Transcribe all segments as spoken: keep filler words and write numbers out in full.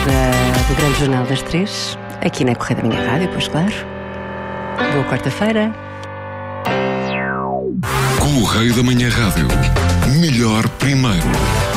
da, do Grande Jornal das Três, aqui na Correia da Minha Rádio, pois claro. Boa quarta-feira. Correio da Manhã Rádio. Melhor primeiro.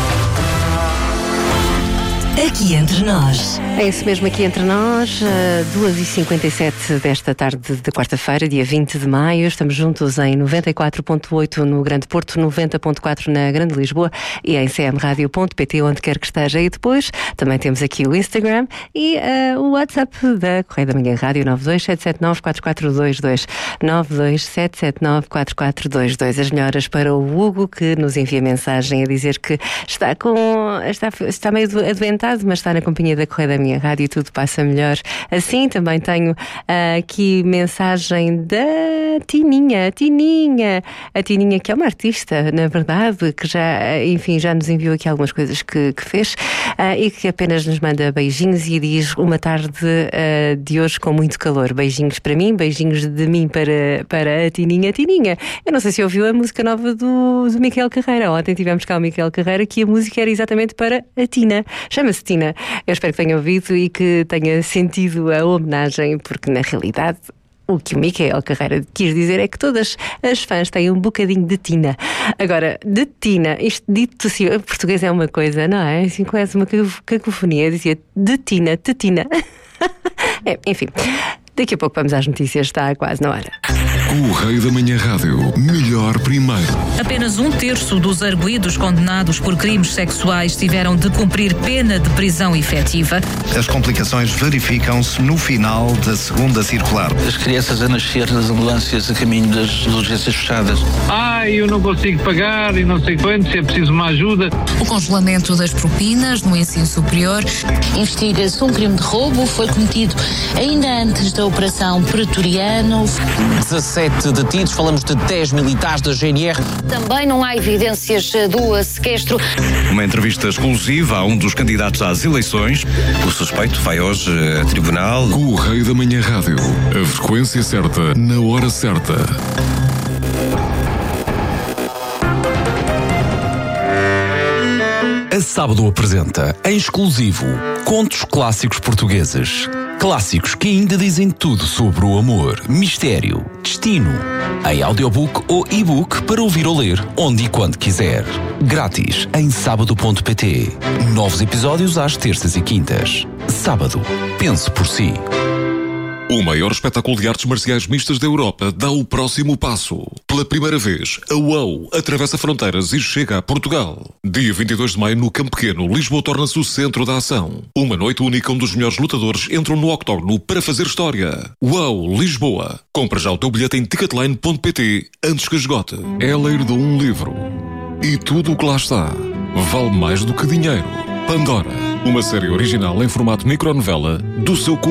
Aqui entre nós. É isso mesmo, aqui entre nós, duas e cinquenta e sete desta tarde de quarta-feira, dia vinte de maio. Estamos juntos em noventa e quatro ponto oito no Grande Porto, noventa ponto quatro na Grande Lisboa e em c m radio ponto p t, onde quer que esteja. E depois também temos aqui o Instagram e uh, o WhatsApp da Correia da Manhã Rádio, nove dois sete sete nove quatro quatro dois dois, nove dois sete sete nove quatro quatro dois dois. As melhoras para o Hugo, que nos envia mensagem a dizer que está, com, está, está meio adoentado, mas está na companhia da Correia da Minha Rádio e tudo passa melhor assim. Também tenho uh, aqui mensagem da Tininha, a Tininha, a Tininha que é uma artista, na verdade, que já, enfim, já nos enviou aqui algumas coisas que, que fez uh, e que apenas nos manda beijinhos e diz uma tarde uh, de hoje com muito calor. Beijinhos para mim, beijinhos de mim para, para a Tininha. Tininha, eu não sei se ouviu a música nova do, do Miquel Carreira. Ontem tivemos cá o Miquel Carreira, que a música era exatamente para a Tina. Chama-se Tina. Eu espero que tenha ouvido e que tenha sentido a homenagem, porque na realidade o que o Miquel Carreira quis dizer é que todas as fãs têm um bocadinho de Tina. Agora, de Tina, isto dito assim, em português é uma coisa, não é? Assim, quase uma cacofonia. Dizia de Tina, de Tina. É, enfim, daqui a pouco vamos às notícias, está quase na hora. Correio da Manhã Rádio. Melhor primeiro. Apenas um terço dos arguidos condenados por crimes sexuais tiveram de cumprir pena de prisão efetiva. As complicações verificam-se no final da segunda circular. As crianças a nascer nas ambulâncias a caminho das urgências fechadas. Ai, eu não consigo pagar e não sei quanto, se é preciso uma ajuda. O congelamento das propinas no ensino superior. Investiga-se um crime de roubo, foi cometido ainda antes da Operação Pretoriano. dezassete detidos, falamos de dez militares da G N R. Também não há evidências do sequestro. Uma entrevista exclusiva a um dos candidatos às eleições. O suspeito vai hoje a tribunal. Correio da Manhã Rádio. A frequência certa, na hora certa. A Sábado apresenta, em exclusivo, contos clássicos portugueses. Clássicos que ainda dizem tudo sobre o amor, mistério, destino. Em audiobook ou e-book para ouvir ou ler, onde e quando quiser. Grátis em sábado ponto p t. Novos episódios às terças e quintas. Sábado. Pense por si. O maior espetáculo de artes marciais mistas da Europa dá o próximo passo. Pela primeira vez, a UOU atravessa fronteiras e chega a Portugal. Dia vinte e dois de maio, no Campo Pequeno, Lisboa torna-se o centro da ação. Uma noite única onde os melhores lutadores entram no octógono para fazer história. UOU Lisboa. Compra já o teu bilhete em ticketline ponto p t antes que esgote. Ela herdou um livro. E tudo o que lá está vale mais do que dinheiro. Pandora. Uma série original em formato micronovela do seu